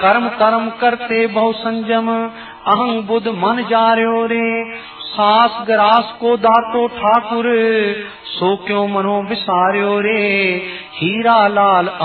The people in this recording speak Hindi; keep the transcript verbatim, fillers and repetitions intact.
कर्म कर्म करते बहु संजम, अहं बुध मन जार्यो रे। सास ग्रास को दातो ठाकुर, सो क्यों मनो विसार्यो रे। हीरा लाल